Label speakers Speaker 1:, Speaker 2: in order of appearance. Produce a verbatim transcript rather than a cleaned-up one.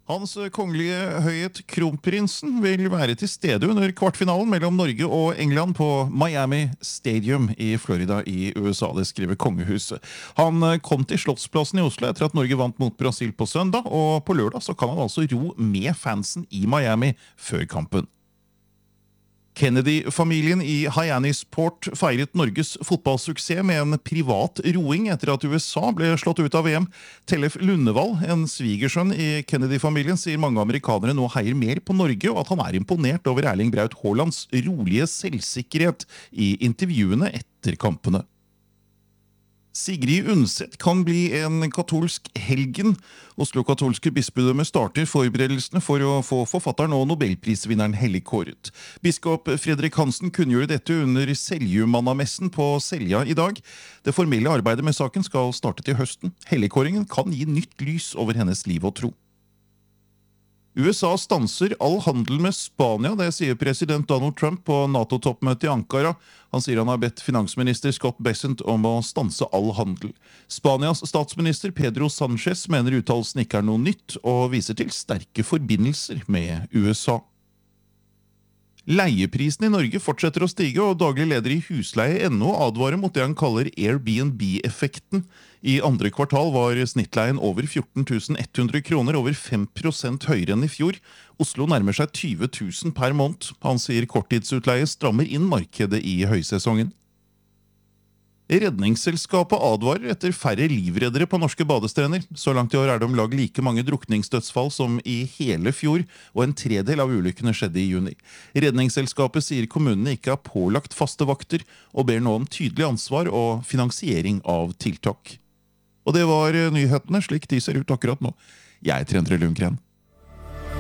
Speaker 1: Hans kongelige høyhet kronprinsen vil være til stede under kvartfinalen mellom Norge og England på Miami Stadium i Florida i U S A, det skriver kongehuset. Han kom til Slottsplassen i Oslo etter at Norge vant mot Brasil på søndag, og på lørdag så kan han altså ro med fansen i Miami før kampen. Kennedy-familien i Hyannisport feiret Norges fotballsuksess med en privat roing etter at U S A ble slått ut av V M. Tellef Lundevall, en svigersønn i Kennedy-familien, sier mange amerikanere nå heier mer på Norge, og at han er imponert over Erling Braut Haalands rolige selvsikkerhet i intervjuene etter kampene. Sigrid Undset kan bli en katolsk helgen. Oslo katolske bispedømme starter forberedelsene for å få forfatteren og nobelprisvinneren helligkåret. Biskop Fredrik Hansen kunngjorde dette under Seljumannamessen på Selja i dag. Det formelle arbeidet med saken skal starte til høsten. Helligkåringen kan gi nytt lys over hennes liv og tro. U S A stanser all handel med Spania, det sier president Donald Trump på NATO-toppmøtet i Ankara. Han sier han har bedt finansminister Scott Bessent om å stanse all handel. Spanias statsminister Pedro Sanchez mener uttalelsen ikke er noe nytt, og viser til sterke forbindelser med U S A. Leieprisen i Norge fortsetter å stige, og daglig leder i husleie punkt no advarer mot det han kaller Airbnb-effekten. I andre kvartal var snittleien over fjorten tusen ett hundre kroner, over fem prosent høyere enn i fjor. Oslo nærmer seg tyve tusen per måned. Han sier korttidsutleie strammer inn markedet i høysesongen. Redningsselskapet advarer etter færre livreddere på norske badestrender. Så langt i år er det om lag like mange drukningsdødsfall som i hele fjor, og en tredel av ulykkene skjedde i juni. Redningsselskapet sier kommunene ikke har pålagt faste vakter, og ber nå om tydelig ansvar og finansiering av tiltak. Og det var nyhetene slik de ser ut akkurat nå. Jeg heter Endre Lundgren.